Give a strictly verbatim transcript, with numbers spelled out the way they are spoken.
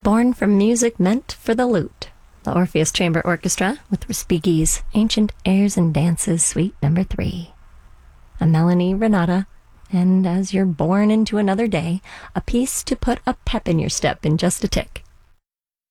Born from music meant for the lute. The Orpheus Chamber Orchestra with Respighi's Ancient Airs and Dances, Suite Number three. A Melanie Renata, and As You're Born into Another Day, a piece to put a pep in your step in just a tick.